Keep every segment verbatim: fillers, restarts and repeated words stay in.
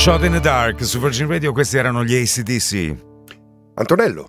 Shot in the Dark su Virgin Radio, questi erano gli A C D C. Antonello.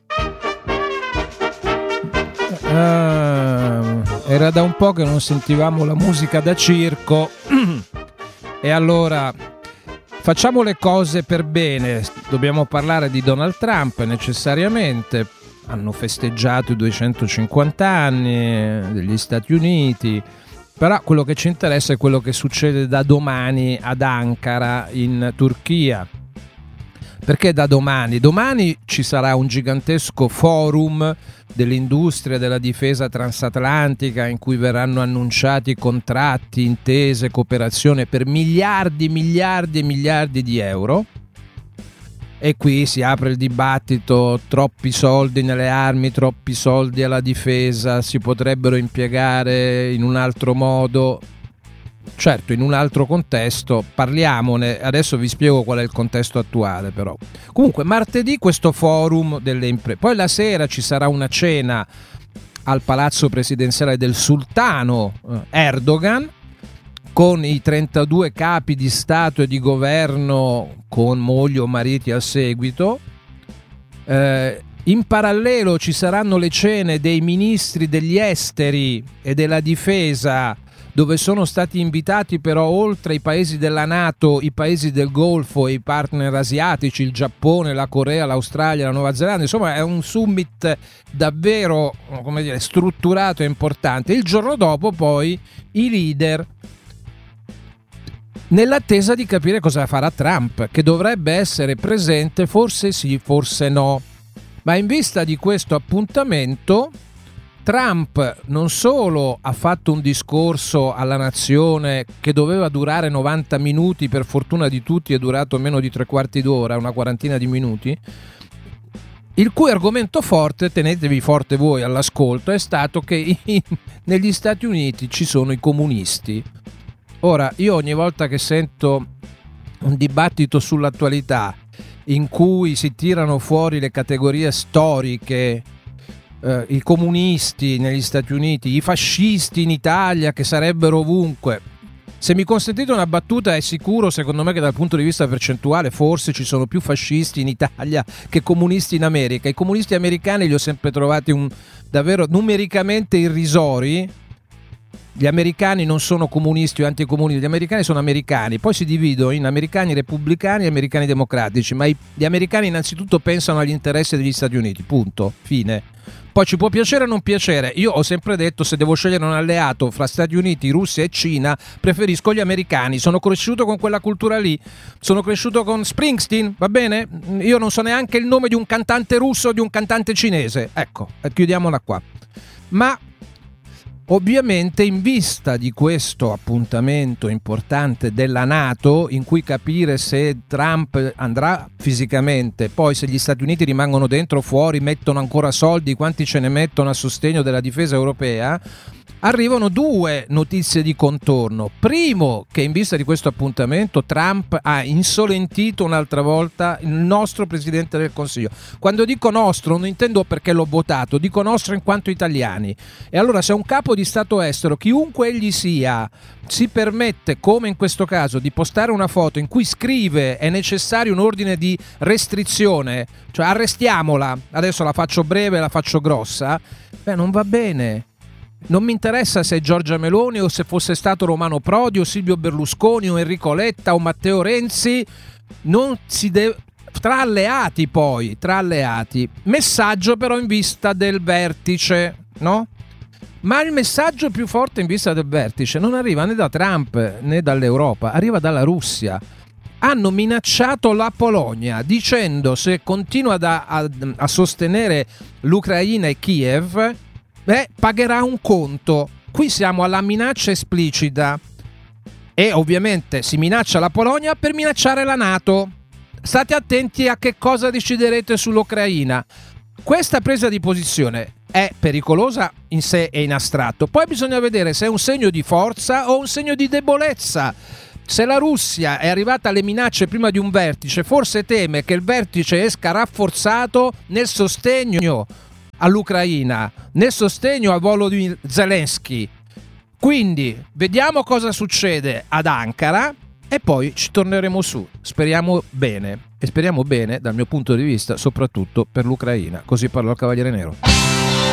Uh, era da un po' che non sentivamo la musica da circo e allora facciamo le cose per bene. Dobbiamo parlare di Donald Trump necessariamente. Hanno festeggiato i duecentocinquanta anni degli Stati Uniti, però quello che ci interessa è quello che succede da domani ad Ankara in Turchia. Perché da domani? Domani ci sarà un gigantesco forum dell'industria della difesa transatlantica in cui verranno annunciati contratti, intese, cooperazione per miliardi, miliardi e miliardi di euro. E qui si apre il dibattito: troppi soldi nelle armi, troppi soldi alla difesa, si potrebbero impiegare in un altro modo. Certo, in un altro contesto, parliamone. Adesso vi spiego qual è il contesto attuale, però. Comunque, martedì questo forum delle imprese. Poi la sera ci sarà una cena al palazzo presidenziale del sultano Erdogan, con i trentadue capi di Stato e di governo con mogli o mariti al seguito. Eh, in parallelo ci saranno le cene dei ministri degli esteri e della difesa, dove sono stati invitati però, oltre i paesi della NATO, i paesi del Golfo e i partner asiatici, il Giappone, la Corea, l'Australia, la Nuova Zelanda. Insomma, è un summit davvero, come dire, strutturato e importante. Il giorno dopo poi i leader, nell'attesa di capire cosa farà Trump, che dovrebbe essere presente, forse sì, forse no. Ma in vista di questo appuntamento, Trump non solo ha fatto un discorso alla nazione che doveva durare novanta minuti, per fortuna di tutti è durato meno di tre quarti d'ora, una quarantina di minuti, il cui argomento forte, tenetevi forte voi all'ascolto, è stato che in, negli Stati Uniti ci sono i comunisti. Ora, io ogni volta che sento un dibattito sull'attualità in cui si tirano fuori le categorie storiche, eh, i comunisti negli Stati Uniti, i fascisti in Italia che sarebbero ovunque, se mi consentite una battuta, è sicuro secondo me che dal punto di vista percentuale forse ci sono più fascisti in Italia che comunisti in America. I comunisti americani li ho sempre trovati un, davvero numericamente irrisori. Gli americani non sono comunisti o anticomunisti, gli americani sono americani, poi si dividono in americani repubblicani e americani democratici, ma i, gli americani innanzitutto pensano agli interessi degli Stati Uniti, punto, fine. Poi ci può piacere o non piacere, io ho sempre detto, se devo scegliere un alleato fra Stati Uniti, Russia e Cina, preferisco gli americani, sono cresciuto con quella cultura lì, sono cresciuto con Springsteen, va bene? Io non so neanche il nome di un cantante russo o di un cantante cinese, ecco, chiudiamola qua. Ma ovviamente, in vista di questo appuntamento importante della NATO, in cui capire se Trump andrà fisicamente, poi se gli Stati Uniti rimangono dentro o fuori, mettono ancora soldi, quanti ce ne mettono a sostegno della difesa europea, arrivano due notizie di contorno. Primo, che in vista di questo appuntamento Trump ha insolentito un'altra volta il nostro Presidente del Consiglio. Quando dico nostro non intendo perché l'ho votato, dico nostro in quanto italiani. E allora, se un capo di Stato estero, chiunque egli sia, si permette, come in questo caso, di postare una foto in cui scrive è necessario un ordine di restrizione, cioè arrestiamola, adesso la faccio breve, la faccio grossa, beh, non va bene. Non mi interessa se è Giorgia Meloni o se fosse stato Romano Prodi o Silvio Berlusconi o Enrico Letta o Matteo Renzi, non si deve... tra alleati poi, tra alleati. Messaggio però in vista del vertice, no? Ma il messaggio più forte in vista del vertice non arriva né da Trump né dall'Europa, arriva dalla Russia. Hanno minacciato la Polonia dicendo, se continua da, a, a sostenere l'Ucraina e Kiev, beh, pagherà un conto. Qui siamo alla minaccia esplicita e ovviamente si minaccia la Polonia per minacciare la NATO. State attenti a che cosa deciderete sull'Ucraina. Questa presa di posizione è pericolosa in sé e in astratto. Poi bisogna vedere se è un segno di forza o un segno di debolezza. Se la Russia è arrivata alle minacce prima di un vertice, forse teme che il vertice esca rafforzato nel sostegno all'Ucraina, nel sostegno al volo di Zelensky. Quindi vediamo cosa succede ad Ankara e poi ci torneremo su. Speriamo bene, e speriamo bene dal mio punto di vista soprattutto per l'Ucraina. Così parlò il Cavaliere Nero.